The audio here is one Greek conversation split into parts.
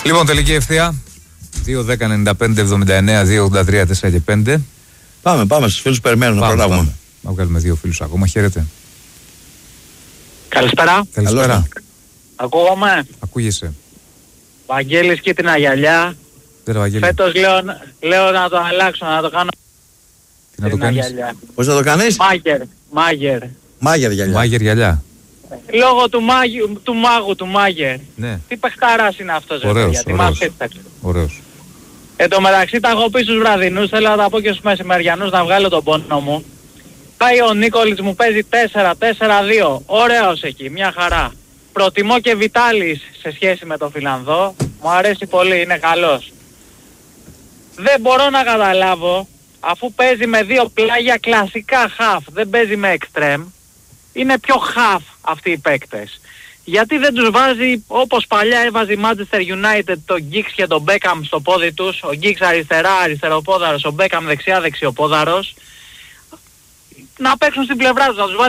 Λοιπόν, τελική ευθεία. 2-10-95-79-2-83-4 και 5. Πάμε στους φίλους, περιμένουν να προλάβουμε. Να βγάλουμε 2 φίλους ακόμα. Χαίρετε. Καλησπέρα. Καλησπέρα. Ακούγομαι. Ακούγεσαι. Βαγγέλης Κίτρινα Γυαλιά. Φέτος λέω να το αλλάξω, να το κάνω. Τι να το κάνεις? Πώς θα το κάνεις? Μάγερ. Μάγερ Γυαλιά. Μάγερ Γυαλιά. Λόγω του μάγου του Μάγερ. Ναι. Τι παιχταράς είναι αυτός? Ωραίος. Ωραίος. Εν τω μεταξύ τα έχω πει στους βραδινούς, θέλω να τα πω και στους μεσημεριανούς να βγάλω τον πόνο μου. Πάει ο Νίκολιτς, μου παίζει 4-4-2. Ωραίος εκεί, μια χαρά. Προτιμώ και Βιτάλης σε σχέση με τον Φιλανδό. Μου αρέσει πολύ, είναι καλός. Δεν μπορώ να καταλάβω, αφού παίζει με 2 πλάγια κλασικά half, δεν παίζει με extreme. Είναι πιο half αυτοί οι παίκτες. Γιατί δεν τους βάζει όπως παλιά έβαζε η Manchester United τον Giggs και τον Beckham στο πόδι τους. Ο Giggs αριστερά, αριστεροπόδαρος, ο Beckham δεξιά, δεξιοπόδαρος. Να παίξουν στην πλευρά τους, να τους βάλει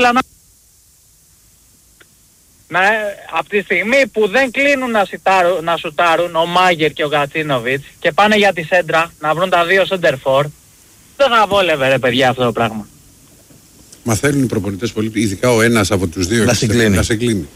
από τη στιγμή που δεν κλείνουν να σουτάρουν ο Μάγερ και ο Γκατσίνοβιτς και πάνε για τη σέντρα να βρουν τα 2 center for, δεν θα βόλευε ρε παιδιά αυτό το πράγμα. Μα θέλουν οι προπονητές πολύ, ειδικά ο ένας από τους δύο να σε κλείνει.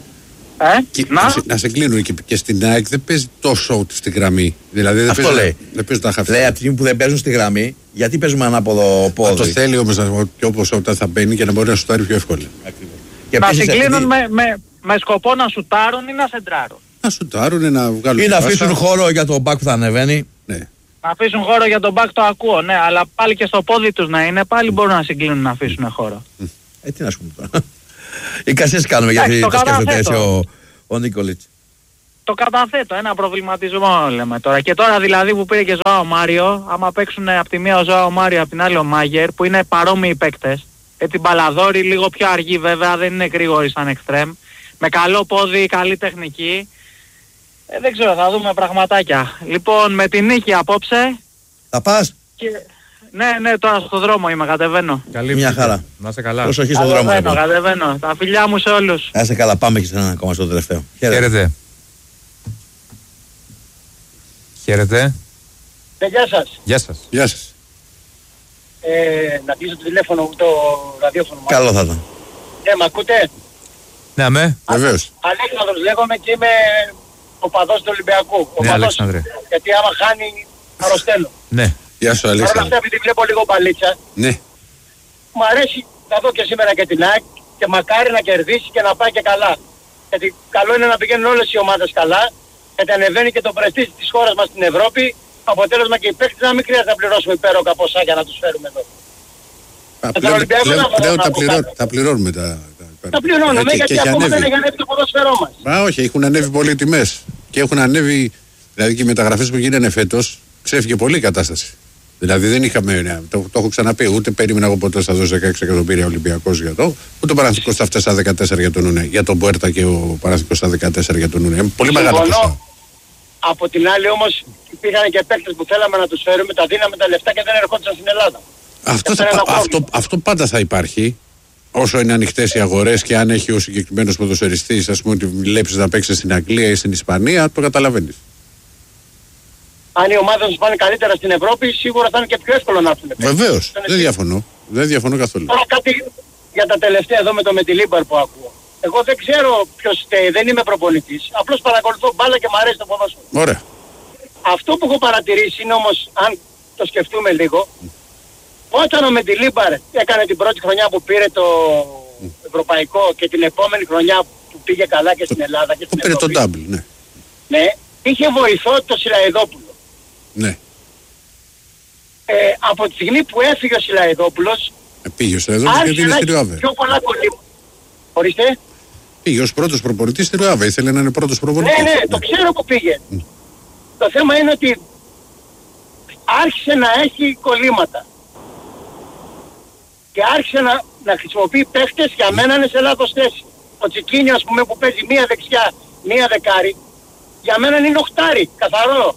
Να σε κλείνουν και στην ΑΕΚ δεν παίζει τόσο στη γραμμή. Δηλαδή δεν παίζει τα χαφιά. Λέει από τη στιγμή που δεν παίζουν στη γραμμή, γιατί παίζουμε ανάποδο πόδι. Το θέλει όμως και όπως όταν θα μπαίνει και να μπορεί να σουτάρει πιο εύκολα. Να σε κλείνουν με σκοπό να σουτάρουν ή να σεντράρουν. Να σουτάρουν, να βγάλουν. Ή να αφήσουν χώρο για τον μπακ που θα ανεβαίνει. Ναι. Να αφήσουν χώρο για τον μπακ, το ακούω, ναι, αλλά πάλι και στο πόδι τους να είναι, πάλι μπορούν να συγκλίνουν να αφήσουν χώρο. Τι να σου πούμε τώρα. Οι κασίες κάνουμε γιατί το σκέφτεται έτσι ο Νίκολιτς. Το καταθέτω, ένα προβληματισμό λέμε τώρα. Και τώρα δηλαδή που πήρε και Ζωάο Μάριο, άμα παίξουν από τη μία ο Ζωάο Μάριο, από την άλλη ο Μάγερ, που είναι παρόμοιοι παίκτες. Έτσι μπαλαδόροι, λίγο πιο αργοί βέβαια, δεν είναι γρήγοροι σαν εξτρέμ. Με καλό πόδι, καλή τεχνική. Δεν ξέρω, θα δούμε πραγματάκια. Λοιπόν, με την νίκη απόψε. Θα πας? Ναι, τώρα στο δρόμο είμαι, κατεβαίνω. Καλή μια χαρά. Να είσαι καλά. Προσοχή στο δρόμο. Κατεβαίνω. Τα φιλιά μου σε όλους. Να είσαι καλά, πάμε και σε έναν ακόμα στο τελευταίο. Χαίρετε. Χαίρετε. Γεια σας. Γεια σας. Γεια σας. Να κλείσω το τηλέφωνο μου, το ραδιόφωνο μου. Καλό θα ήταν. Μ' ακούτε? Ναι, βεβαίως. Αλέξανδρος λέγομαι και είμαι οπαδός του Ολυμπιακού. Ναι, Αλέξανδρε. Γιατί άμα χάνει αρρωσταίνω. Ναι. Γεια σου Αλέξανδρε. Παρ' όλα αυτά επειδή βλέπω λίγο παλίτσα, ναι. μου αρέσει να δω και σήμερα και την ΑΕΚ και μακάρι να κερδίσει και να πάει και καλά. Γιατί καλό είναι να πηγαίνουν όλες οι ομάδες καλά, γιατί ανεβαίνει και το πρεστίζ της χώρας μας στην Ευρώπη, αποτέλεσμα και οι παίκτες να μην χρειάζεται να πληρώσουμε υπέροχα ποσά για να τους φέρουμε εδώ. Πλέον τα πληρώνουμε τα πληρώνουμε γιατί ακόμα δεν έχει ανέβει το ποδόσφαιρό μας. Μα όχι, έχουν ανέβει πολύ τιμές. Και έχουν ανέβει, δηλαδή και οι μεταγραφές που γίνανε φέτος, ξέφυγε πολύ η κατάσταση. Δηλαδή δεν είχαμε, το έχω ξαναπεί, ούτε περίμενα εγώ ποτέ θα δώσει 16 εκατομμύρια Ολυμπιακός για το, ούτε ο Παναθηναϊκός θα φτάσει στα 14 για τον Ουνέ. Για τον Μπουέρτα και ο Παναθηναϊκός στα 14 για τον Ουνέ. Πολύ μεγάλο ποσό. Από την άλλη όμως υπήρχαν και παίκτες που θέλαμε να τους φέρουμε, τα δίναμε τα λεφτά και δεν ερχόντουσαν στην Ελλάδα. Αυτό πάντα θα υπάρχει. Όσο είναι ανοιχτές οι αγορές και αν έχει ο συγκεκριμένος ποδοσφαιριστής, ας πούμε, ότι βλέψεις να παίξει στην Αγγλία ή στην Ισπανία, το καταλαβαίνεις. Αν οι ομάδες τους πάνε καλύτερα στην Ευρώπη, σίγουρα θα είναι και πιο εύκολο να έρθουν. Βεβαίως, δεν διαφωνώ. Δεν διαφωνώ καθόλου. Τώρα κάτι για τα τελευταία εδώ με το Μετιλίμπαρ που ακούω. Εγώ δεν ξέρω ποιος φταίει, δεν είμαι προπονητής. Απλώς παρακολουθώ μπάλα και μου αρέσει το ποδόσφαιρο. Ωραία. Αυτό που έχω παρατηρήσει είναι όμως, αν το σκεφτούμε λίγο, όταν ο Μετιλίμπαρ έκανε την πρώτη χρονιά που πήρε το ευρωπαϊκό και την επόμενη χρονιά που πήγε καλά και στην Ελλάδα και στην Ευρώπη. Πήρε το double, ναι. Ναι, είχε βοηθό το Σιλαεδόπουλο. Ναι. Από τη στιγμή που έφυγε ο Σιλαεδόπουλος, πήγε ο Σιλαεδόπουλος γιατί είναι στη ΡΕΟΑΒΕ. Πιο πολλά κολλήματα. Ορίστε. Πήγε ως πρώτος προπονητής στη ΡΕΟΑΒΕ, ήθελε να είναι πρώτος προπονητής. Ναι, το ξέρω που πήγε. Το θέμα είναι ότι άρχισε να έχει κολλήματα. Και άρχισε να χρησιμοποιεί παίχτες, για μένα είναι σε λάθος θέση. Ο Τσικίνιο, ας πούμε, που παίζει μία δεξιά, μία δεκάρι, για μένα είναι οχτάρι, καθαρό.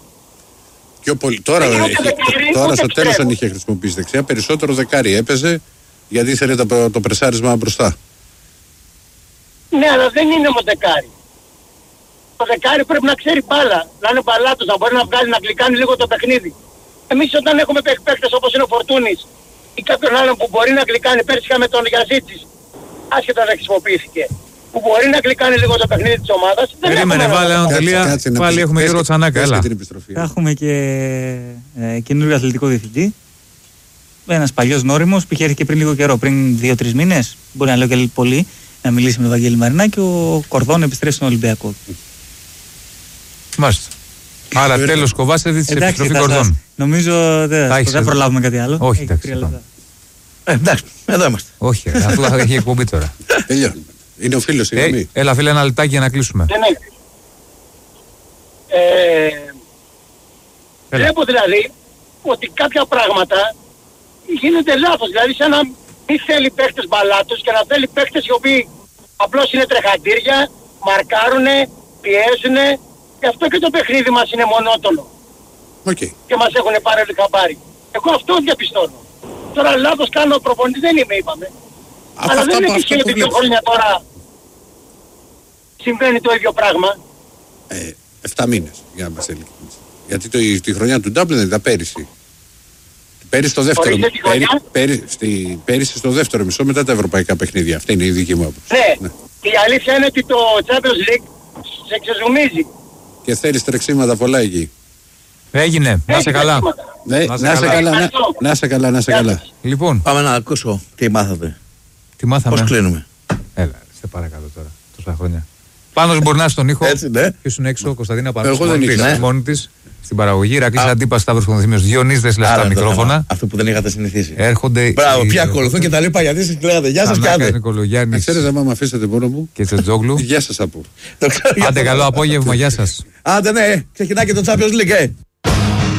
Τώρα στο τέλος αν είχε χρησιμοποιήσει δεξιά, περισσότερο δεκάρι έπαιζε, γιατί ήθελε το πρεσάρισμα μπροστά. Ναι, αλλά δεν είναι όμως δεκάρι. Το δεκάρι πρέπει να ξέρει μπάλα, να είναι μπαλάτος, να μπορεί να βγάλει, να γλυκάνει λίγο το παιχνίδι. Εμείς όταν έχουμε παίκτες όπως είναι ο Φορτούνης ή κάποιον άλλον που μπορεί να γλυκάνει, πέρσι είχαμε τον Γιαζίτσις, άσχετα δεν χρησιμοποιήθηκε, που μπορεί να γλυκάνει λίγο το παιχνίδι της ομάδας. Περίμενε, βάλε ένα τελεία, πάλι έχουμε Γιώργο Τσανάκα, έλα. Θα έχουμε και καινούριο αθλητικό διευθυντή. Ένας παλιός νόριμος που είχε έρθει και πριν λίγο καιρό, πριν 2-3 μήνες, μπορεί να λέω και πολύ, να μιλήσει με τον Βαγγέλη Μαρινάκη, ο Κορδόν επιστρέψει στον Ολυμπιακό. Μάλιστα. Άρα τέλος κοβάστε δει την επιστροφή Κορδόν. Νομίζω δεν προλάβουμε κάτι άλλο. Όχι, εντάξει. Εντάξει, εδώ είμαστε. Όχι, αφού θα έχει εκπομπή τώρα. Τελειώνουμε. Είναι ο φίλος, συγγνώμη. Έλα φίλε, ένα λεπτάκι για να κλείσουμε. Βλέπω δηλαδή ότι κάποια πράγματα γίνονται λάθος. Δηλαδή σαν να μην θέλει παίχτες μπαλάτους και να θέλει παίχτες οι οποίοι απλώς είναι τρεχαντήρια, μαρκάρουνε, πιέζουνε. Γι' αυτό και το παιχνίδι μας είναι μονότονο. Okay. Και μας έχουν πάρει όλοι χαμπάρι. Εγώ αυτό διαπιστώνω. Τώρα λάθος κάνω προπονητή δεν είμαι, είπαμε. Αλλά δεν είναι τυχαίο ότι 2 χρόνια τώρα συμβαίνει το ίδιο πράγμα. 7 μήνες για να μας ειλικρινείς. Γιατί τη χρονιά του Ντάμπλιν δεν ήταν πέρυσι. Πέρυσι στο δεύτερο, πέρυσι στο δεύτερο μισό μετά τα ευρωπαϊκά παιχνίδια. Αυτή είναι η δική μου άποψη. Ναι. Η αλήθεια είναι ότι το Champions League σε ξεζουμίζει. Και θέλεις τρεξίματα πολλά εκεί. Έγινε, να σε καλά. Να σε καλά. Λοιπόν, πάμε να ακούσω τι μάθατε. Τι μάθαμε. Πώς κλείνουμε. Έλα, σε παρακαλώ τώρα. Τόσα χρόνια. Πάνος μπορεί να είσαι στον ήχο. Έτσι, ναι. Και ήσουν έξω, Κωνσταντίνα Πανός. Εγώ δεν ήρθα. Μόνη της. Στην παραγωγή, Ρακλής Αντίπας, Σταύρος Κονδυμίος, Διονύς Δεσλευτά τα μικρόφωνα. Αυτό που δεν είχατε συνηθίσει. Έρχονται. Μπράβο, πια ακολουθούν και τα λοιπά γιατί σας λέγατε. Γεια σας, Θανάκας, κάντε. Νικολογιάννης. Ξέρεις, άμα με αφήσετε μόνο μου. Και Τσετζόγλου. Γεια σας από. Άντε, καλό απόγευμα, γεια σας. Άντε, ναι, ξεκινάει και το Champions League,